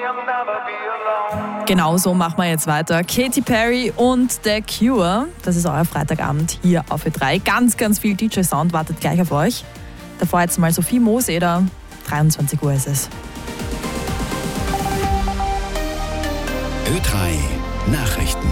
Genauso machen wir jetzt weiter. Katy Perry und The Cure. Das ist euer Freitagabend hier auf Ö3. Ganz, ganz viel DJ-Sound wartet gleich auf euch. Davor jetzt mal Sophie Mooseder. 23 Uhr ist es. Ö3 Nachrichten.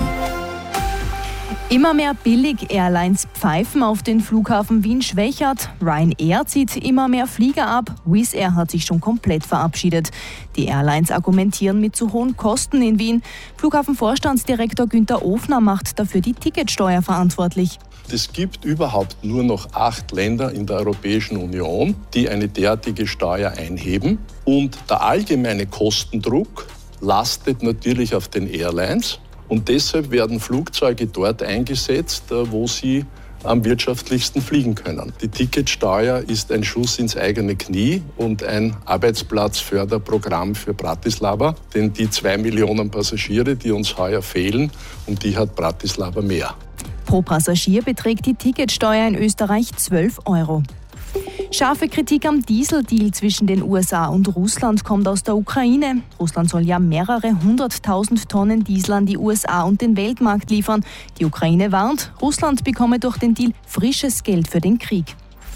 Immer mehr Billig-Airlines pfeifen auf den Flughafen Wien-Schwechat. Ryanair zieht immer mehr Flieger ab. Wizz Air hat sich schon komplett verabschiedet. Die Airlines argumentieren mit zu hohen Kosten in Wien. Flughafenvorstandsdirektor Günther Ofner macht dafür die Ticketsteuer verantwortlich. Es gibt überhaupt nur noch 8 Länder in der Europäischen Union, die eine derartige Steuer einheben. Und der allgemeine Kostendruck lastet natürlich auf den Airlines. Und deshalb werden Flugzeuge dort eingesetzt, wo sie am wirtschaftlichsten fliegen können. Die Ticketsteuer ist ein Schuss ins eigene Knie und ein Arbeitsplatzförderprogramm für Bratislava. Denn die 2 Millionen Passagiere, die uns heuer fehlen, um die hat Bratislava mehr. Pro Passagier beträgt die Ticketsteuer in Österreich 12 €. Scharfe Kritik am Dieseldeal zwischen den USA und Russland kommt aus der Ukraine. Russland soll ja mehrere 100.000 Tonnen Diesel an die USA und den Weltmarkt liefern. Die Ukraine warnt, Russland bekomme durch den Deal frisches Geld für den Krieg.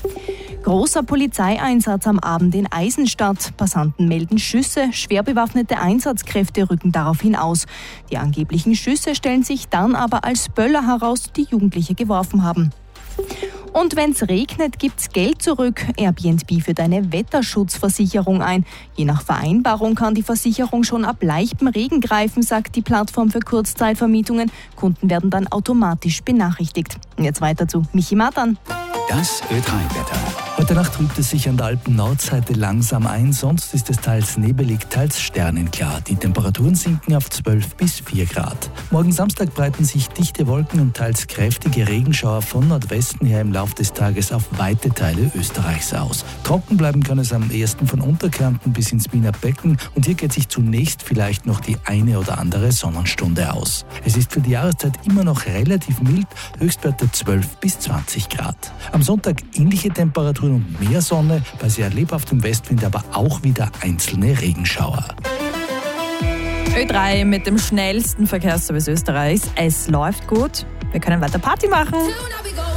Großer Polizeieinsatz am Abend in Eisenstadt. Passanten melden Schüsse, schwer bewaffnete Einsatzkräfte rücken daraufhin aus. Die angeblichen Schüsse stellen sich dann aber als Böller heraus, die Jugendliche geworfen haben. Und wenn es regnet, gibt's Geld zurück. Airbnb führt eine Wetterschutzversicherung ein. Je nach Vereinbarung kann die Versicherung schon ab leichtem Regen greifen, sagt die Plattform für Kurzzeitvermietungen. Kunden werden dann automatisch benachrichtigt. Und jetzt weiter zu Michi Matan. Das Ö3-Wetter. Heute Nacht trübt es sich an der Alpen-Nordseite langsam ein, sonst ist es teils nebelig, teils sternenklar. Die Temperaturen sinken auf 12 bis 4 Grad. Morgen Samstag breiten sich dichte Wolken und teils kräftige Regenschauer von Nordwesten her im Laufe des Tages auf weite Teile Österreichs aus. Trocken bleiben kann es am ehesten von Unterkärnten bis ins Wiener Becken und hier geht sich zunächst vielleicht noch die eine oder andere Sonnenstunde aus. Es ist für die Jahreszeit immer noch relativ mild, Höchstwerte 12 bis 20 Grad. Am Sonntag ähnliche Temperaturen und mehr Sonne, bei sehr lebhaftem Westwind aber auch wieder einzelne Regenschauer. Ö3 mit dem schnellsten Verkehrsservice Österreichs. Es läuft gut. Wir können weiter Party machen.